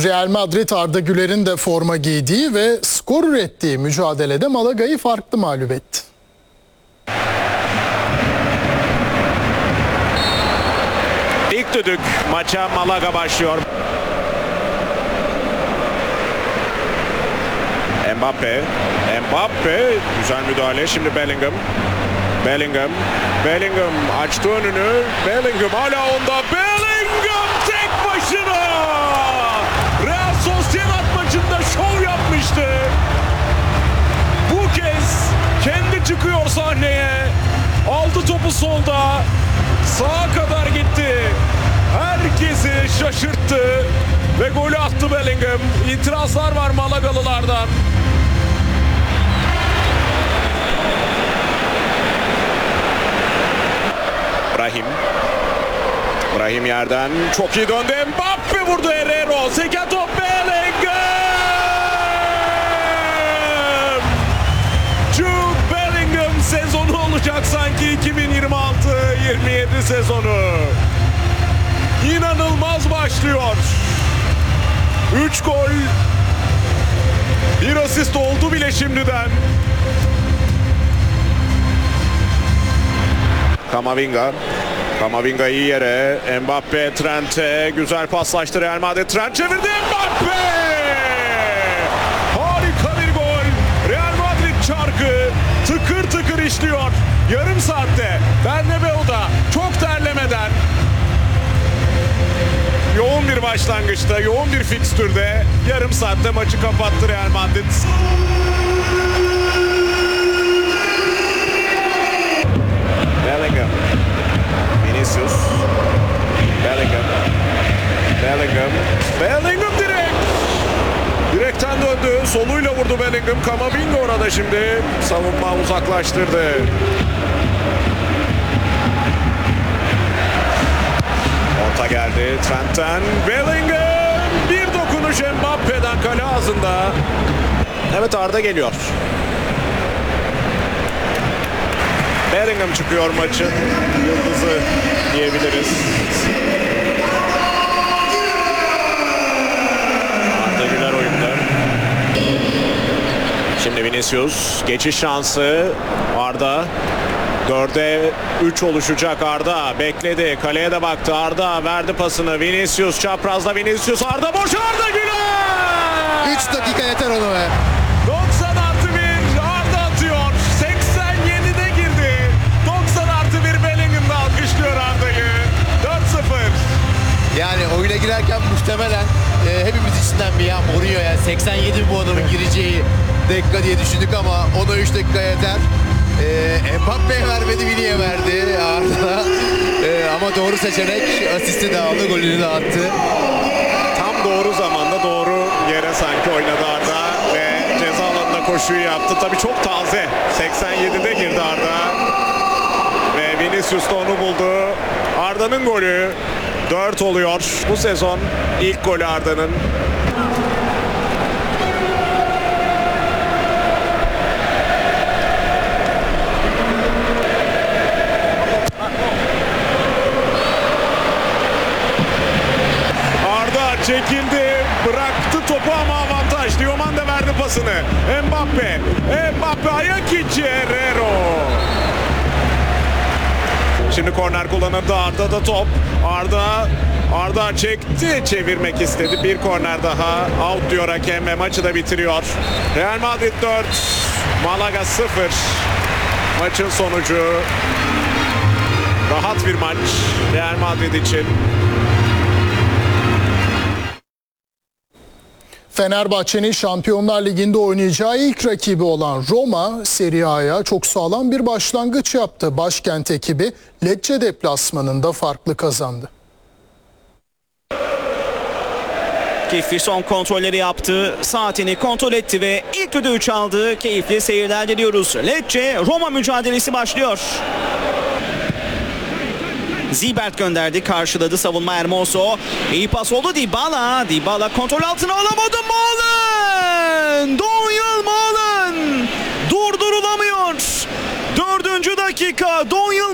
Real Madrid Arda Güler'in de forma giydiği ve skor ürettiği mücadelede Malaga'yı farklı mağlup etti. İlk düdük maça Malaga başlıyor. Mbappe güzel müdahale. Şimdi Bellingham açtı önünü. Bellingham hala onda. Bellingham tek başına. Real Sociedad maçında şov yapmıştı. Bu kez kendi çıkıyor sahneye. Aldı topu solda. Sağa kadar gitti. Herkesi şaşırttı. Ve golü attı Bellingham. İtirazlar var Malagalılardan. Brahim yerden çok iyi döndü. Mbappe vurdu Herrero. Seken top Bellingham. Jude Bellingham sezonu olacak sanki 2026-27 sezonu. İnanılmaz başlıyor. 3 gol, 1 asist oldu bile şimdiden. Camavinga iyi yere. Mbappe Trent'e güzel paslaştı Real Madrid. Trent çevirdi. Mbappe! Harika bir gol. Real Madrid çarkı tıkır tıkır işliyor. Yarım saatte Bernabeu'da çok terlemeden. Yoğun bir başlangıçta, yoğun bir fikstürde yarım saatte maçı kapattı Real Madrid. Bellingham. Vinicius. Bellingham direkt. Direkten döndü. Soluyla vurdu Bellingham. Camavinga orada şimdi. Savunma uzaklaştırdı. Orta geldi Trent'ten. Bellingham. Bir dokunuş Mbappe'den kale ağzında. Evet, Arda geliyor. Bellingham çıkıyor maçın yıldızı diyebiliriz. Arda Güler oyunda. Şimdi Vinicius. Geçiş şansı. Arda. 4'e 3 oluşacak Arda. Bekledi. Kaleye de baktı. Arda verdi pasını. Vinicius çaprazda. Vinicius. Arda boş. Arda Güler! 3 dakika yeter onu be. 90+1 Arda atıyor. 87'de girdi. 90+1 Bellingham'da alkışlıyor Arda'yı. 4-0. Yani oyuna girerken muhtemelen hepimiz içinden bir ya Mourinho yani 87 bu adamın gireceği dakika diye düşündük ama ona 3 dakika yeter. Mbappe'ye vermedi, Vini'ye verdi Arda. Ama doğru seçenek, asisti de aldı, golünü de attı. Tam doğru zamanda doğru yere sanki oynadı Arda ve ceza alanına koşuyu yaptı. Tabii çok taze. 87'de girdi Arda ve Vinicius da onu buldu. Arda'nın golü 4 oluyor. Bu sezon ilk golü Arda'nın. Çekildi, bıraktı topu ama avantaj. Dioman da verdi pasını. Mbappe ayak içi Herrero. Şimdi korner kullanıldı. Arda'da top. Arda çekti, çevirmek istedi. Bir korner daha. Out diyor hakem ve maçı da bitiriyor. Real Madrid 4, Malaga 0. Maçın sonucu rahat bir maç Real Madrid için. Fenerbahçe'nin Şampiyonlar Ligi'nde oynayacağı ilk rakibi olan Roma, Serie A'ya çok sağlam bir başlangıç yaptı. Başkent ekibi Lecce deplasmanında farklı kazandı. Keyifli son kontrolleri yaptı. Saatini kontrol etti ve ilk düdüğü çaldı. Keyifli seyirler diliyoruz. Lecce Roma mücadelesi başlıyor. Zibert gönderdi, karşıladı savunma Hermoso. İyi pas oldu Dybala kontrol altına alamadı. Donyal Malen durdurulamıyor. 4. dakika Donyal